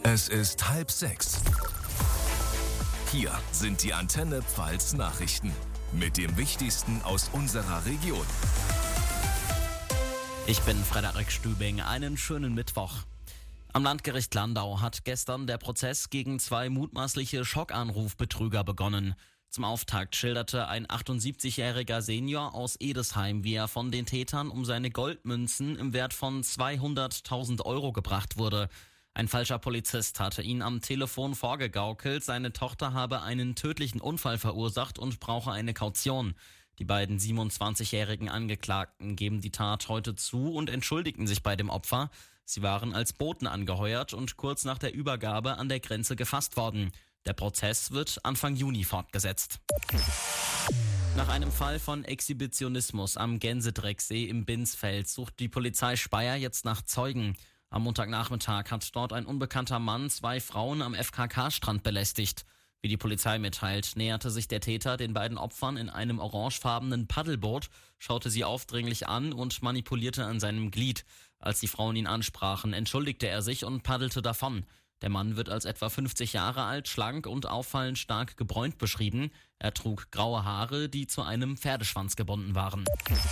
Es ist 5:30. Hier sind die Antenne Pfalz Nachrichten mit dem Wichtigsten aus unserer Region. Ich bin Frederik Stübing. Einen schönen Mittwoch. Am Landgericht Landau hat gestern der Prozess gegen 2 mutmaßliche Schockanrufbetrüger begonnen. Zum Auftakt schilderte ein 78-jähriger Senior aus Edesheim, wie er von den Tätern um seine Goldmünzen im Wert von 200.000 Euro gebracht wurde. Ein falscher Polizist hatte ihn am Telefon vorgegaukelt, seine Tochter habe einen tödlichen Unfall verursacht und brauche eine Kaution. Die beiden 27-jährigen Angeklagten geben die Tat heute zu und entschuldigten sich bei dem Opfer. Sie waren als Boten angeheuert und kurz nach der Übergabe an der Grenze gefasst worden. Der Prozess wird Anfang Juni fortgesetzt. Nach einem Fall von Exhibitionismus am Gänsedrecksee im Binsfeld sucht die Polizei Speyer jetzt nach Zeugen. Am Montagnachmittag hat dort ein unbekannter Mann 2 Frauen am FKK-Strand belästigt. Wie die Polizei mitteilt, näherte sich der Täter den beiden Opfern in einem orangefarbenen Paddelboot, schaute sie aufdringlich an und manipulierte an seinem Glied. Als die Frauen ihn ansprachen, entschuldigte er sich und paddelte davon. Der Mann wird als etwa 50 Jahre alt, schlank und auffallend stark gebräunt beschrieben. Er trug graue Haare, die zu einem Pferdeschwanz gebunden waren.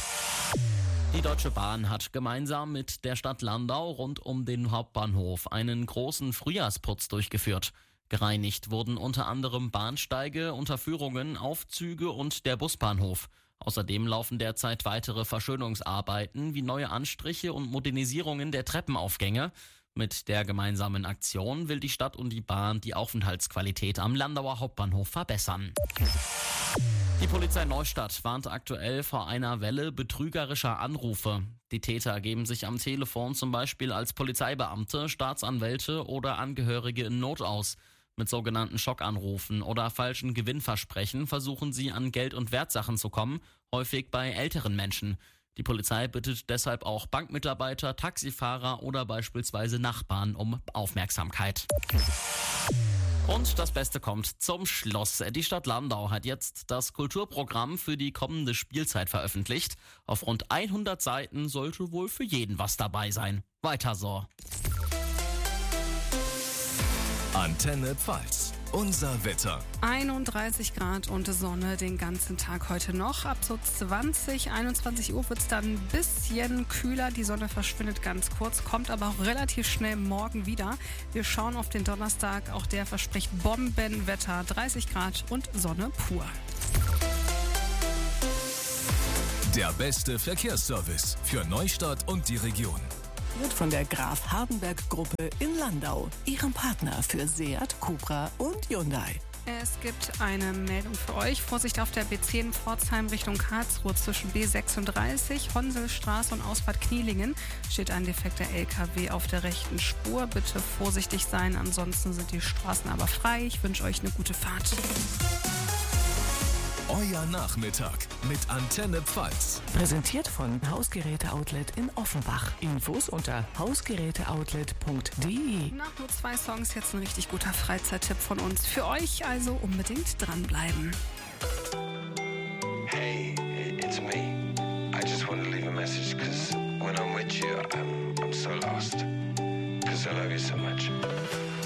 Die Deutsche Bahn hat gemeinsam mit der Stadt Landau rund um den Hauptbahnhof einen großen Frühjahrsputz durchgeführt. Gereinigt wurden unter anderem Bahnsteige, Unterführungen, Aufzüge und der Busbahnhof. Außerdem laufen derzeit weitere Verschönungsarbeiten wie neue Anstriche und Modernisierungen der Treppenaufgänge. Mit der gemeinsamen Aktion will die Stadt und die Bahn die Aufenthaltsqualität am Landauer Hauptbahnhof verbessern. Die Polizei Neustadt warnt aktuell vor einer Welle betrügerischer Anrufe. Die Täter geben sich am Telefon zum Beispiel als Polizeibeamte, Staatsanwälte oder Angehörige in Not aus. Mit sogenannten Schockanrufen oder falschen Gewinnversprechen versuchen sie an Geld- und Wertsachen zu kommen, häufig bei älteren Menschen. Die Polizei bittet deshalb auch Bankmitarbeiter, Taxifahrer oder beispielsweise Nachbarn um Aufmerksamkeit. Und das Beste kommt zum Schluss. Die Stadt Landau hat jetzt das Kulturprogramm für die kommende Spielzeit veröffentlicht. Auf rund 100 Seiten sollte wohl für jeden was dabei sein. Weiter so. Antenne Pfalz. Unser Wetter. 31 Grad und Sonne den ganzen Tag heute noch. Ab so 21 Uhr wird es dann ein bisschen kühler. Die Sonne verschwindet ganz kurz, kommt aber auch relativ schnell morgen wieder. Wir schauen auf den Donnerstag. Auch der verspricht Bombenwetter. 30 Grad und Sonne pur. Der beste Verkehrsservice für Neustadt und die Region. Wird von der Graf Hardenberg Gruppe in Landau, ihrem Partner für Seat, Cupra und Hyundai. Es gibt eine Meldung für euch. Vorsicht auf der B10 Pforzheim Richtung Karlsruhe zwischen B36, Honselstraße und Ausfahrt Knielingen steht ein defekter LKW auf der rechten Spur. Bitte vorsichtig sein, ansonsten sind die Straßen aber frei. Ich wünsche euch eine gute Fahrt. Euer Nachmittag mit Antenne Pfalz. Präsentiert von Hausgeräte-Outlet in Offenbach. Infos unter hausgeräteoutlet.de. Nach nur 2 Songs jetzt ein richtig guter Freizeittipp von uns. Für euch also unbedingt dranbleiben. Hey, it's me. I just want to leave a message because when I'm with you, I'm so lost. Because I love you so much.